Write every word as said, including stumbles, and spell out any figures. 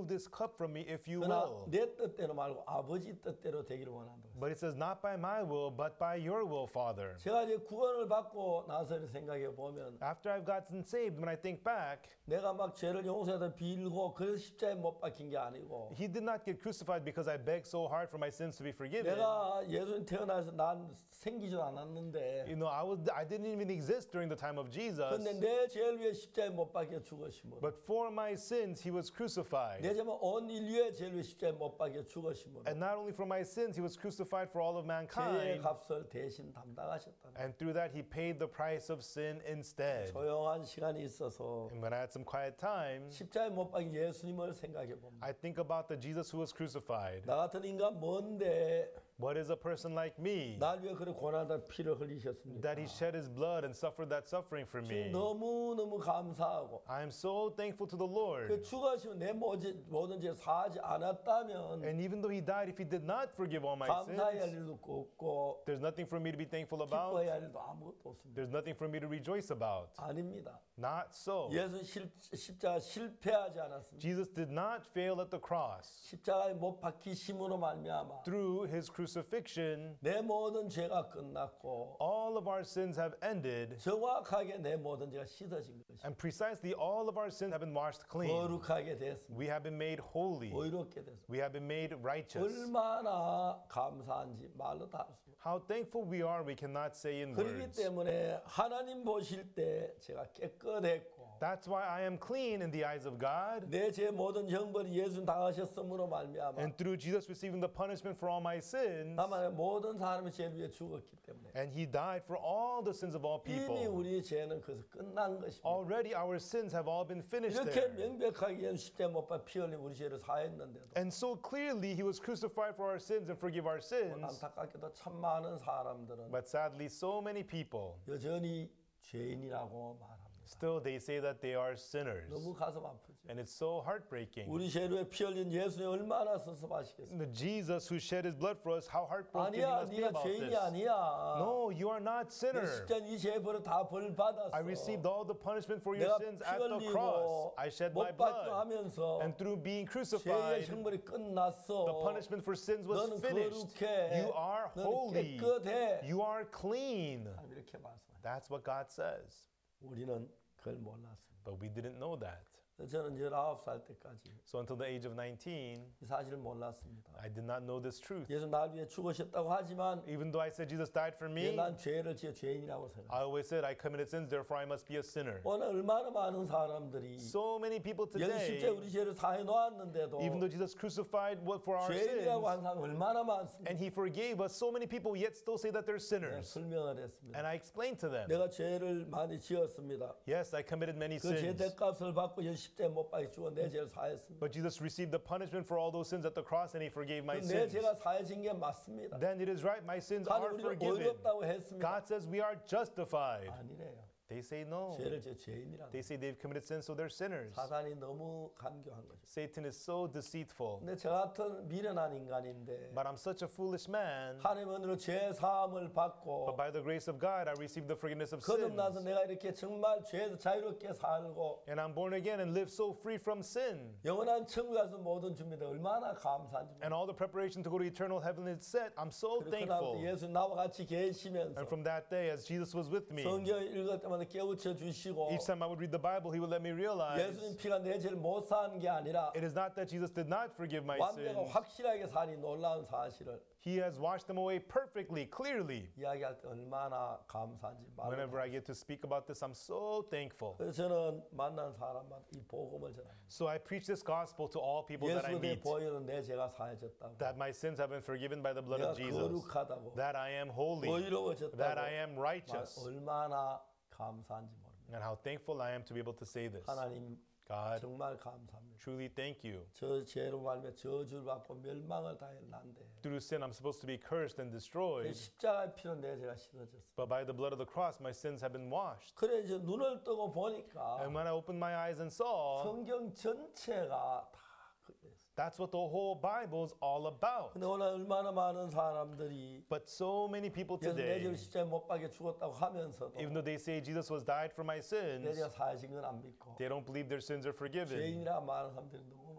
remove this cup from me if you 그러나 will. 내 뜻대로 말고 아버지 뜻대로 되기를 원한다. But it says, not by my will, but by your will, Father. 제가 이제 구원을 받고 나서 생각해 보면 After I've gotten saved, when I think back, 내가 막 죄를 용서해서 빌고 그래서 십자가에 못 박힌 게 아니고 he did not get crucified because I begged so hard for my sins to be forgiven. 내가 예수님 태어나서 난 생기지도 않았는데 You know, I was I didn't even exist during the time of Jesus. 근데 내 죄를 위해 십자가에 못 박혀 죽으심으로 But for my sins, he was crucified. 내 죄는 온 인류의 죄를 위해 십자가에 못 박혀 죽으심으로 And not only for my sins, he was crucified for all of 죄의 mankind. 값을 대신 담당하셨다. And through that, he paid the price of sin instead. 조용한 시간이 있어서 And when I had some quiet time, 십자가에 못 박힌 예수님을 생각해 봅니다. I think about the Jesus who was crucified. 나 같은 인간 뭔데 What is a person like me 날 위해 그런 고난과 피를 흘리셨습니까? that he shed his blood and suffered that suffering for me? 너무너무 감사하고 I am so thankful to the 그 Lord. 죽으시면 내 모든 모든 죄 사하지 않았다면 And even though he died, if he did not forgive all my 감사해야 할 sins, 일도 없고 there's nothing for me to be thankful about. 기뻐해야 할 일도 아무것도 없습니다. There's nothing for me to rejoice about. 아닙니다. Not so. 예수 실, 십자가 실패하지 않았습니다. Jesus did not fail at the cross. 십자가에 못 박히심으로 말미암아 Through his crucifixion, 내 모든 죄가 끝났고 all of our sins have ended, 정확하게 내 모든 죄가 씻어진 것입니다. and precisely all of our sins have been washed clean. 거룩하게 됐습니다. We have been made holy. 의롭게 됐습니다. We have been made righteous. 얼마나 감사한지 말로 다 할 수 없습니다. How thankful we are, we cannot say in 그렇기 words. 때문에 하나님 보실 때 제가 깨끗했고 That's why I am clean in the eyes of God. 내 제 모든 형벌이 예수님 당하셨으므로 말미암아 And through Jesus receiving the punishment for all my sins, 다만 모든 사람의 죄를 위해 죽었기 때문에 and he died for all the sins of all 이미 people. 우리의 죄는 그래서 끝난 것입니다. Already our sins have all been finished 이렇게 there. 명백하게 십자가에 못 박혀 피 흘린 우리 죄를 사했는데도 And so clearly he was crucified for our sins and forgive our sins. 안타깝게도 참 많은 사람들은 But sadly, so many people, 여전히 죄인이라고 말합니다. still they say that they are sinners. 너무 가슴 아프죠. And it's so heartbreaking. 우리 죄를 위해 피 흘린 예수님 얼마나 섭섭하시겠어요. The Jesus who shed his blood for us, how heartbroken he 아니야, must be 네가 about 죄인이 this. 아니야. No, you are not 내 sinner. 십자가 이 죄의 벌을 다 벌 받았어. I received all the punishment for your 내가 sins 피 at the cross. 흘리고 I shed my 못 박혀 blood. 하면서 And through being 죄의 crucified, 형벌이 끝났어. the punishment for sins was 너는 finished. 거룩해. You are 너는 holy. 깨끗해. You are clean. 이렇게 말씀해요. That's what God says. 우리는 그걸 몰랐습니다. But we didn't know that. 저는 열아홉 살 때까지 So until the age of nineteen, 이 사실을 몰랐습니다. I did not know this truth. 예수 날 위해 죽으셨다고 하지만 Even though I said Jesus died for me, 난 죄를 지어 죄인이라고 생각해요. I always said I committed sins, therefore I must be a sinner. 오늘 얼마나 많은 사람들이 So many people 여기 십자에 today, 우리 죄를 사해 놓았는데도 even though Jesus crucified what for our 죄인이라고 sins, 하는 사람 얼마나 많습니까? and he forgave us, so many people yet still say that they're 내가 sinners. 설명을 했습니다. And I explained to them, 내가 죄를 많이 지었습니다. yes, I committed many 그 죄 sins. 대값을 받고 여기 십자에 못 박혀 죽어 내 죄를 사했습니다. But Jesus received the punishment for all those sins at the cross and he forgave my 내 sins. 죄가 사해진 게 맞습니다. Then it is right, my sins are 하나님 우리를 forgiven. 의롭다고 했습니다. God says we are justified. 아니래요. They say no. 죄를 지어 죄인이라고. They say they've committed sins, so they're sinners. 사단이 너무 간교한 거죠. Satan is so deceitful. 근데 저 같은 미련한 인간인데 But I'm such a foolish man. 하나님 은혜로 죄 사함을 But 받고 by the grace of God, I received the forgiveness of sins. 거듭나서 내가 이렇게 정말 죄에서 자유롭게 살고 And I'm born again and live so free from sin. 영원한 천국에 가서 모든 준비돼 얼마나 감사한지. And all the preparation to go to eternal heaven is set. I'm so 그러나 thankful. 예수 나와 같이 계시면서 And from that day, as Jesus was with me, 성경 읽을 때마다 깨우쳐 주시고 each time I would read the Bible, he would let me realize 예수님 피가 내 죄를 못 사한 게 아니라 it is not that Jesus did not forgive my 완벽하고 sins. 확실하게 사니 놀라운 사실을 He has washed them away perfectly, clearly. 이야기할 때 얼마나 감사한지 말을 Whenever I get to speak about this, I'm so thankful. 그래서 저는 만난 사람마다 이 복음을 전합니다. So I preach this gospel to all people that I 예수 내 meet, 보혈은 내 죄가 사해졌다고 that my sins have been forgiven by the blood 내가 of Jesus, 거룩하다고 that I am holy, 의로워졌다고 that I am 말- righteous, 얼마나 감사한지 모릅니다. and how thankful I am to be able to say this. 하나님 God, 정말 감사합니다. truly thank you. 저 죄로 말며 저주를 받고 멸망을 당했는데 Through sin, I'm supposed to be cursed and destroyed, 십자가의 피로 내 죄가 씻어졌어. but by the blood of the cross, my sins have been washed. 그래 이제 눈을 뜨고 보니까 And when I opened my eyes and saw, 성경 전체가 다 그랬어. that's what the whole Bible is all about. 근데 오늘 얼마나 많은 사람들이 But so many people 예수 내 죄를 today, 십자가에 못 박혀 죽었다고 하면서도 even though they say Jesus was died for my 내 sins, 죄가 사해진 건 안 믿고 they don't believe their sins are forgiven. 죄인이라 말하는 사람들이 너무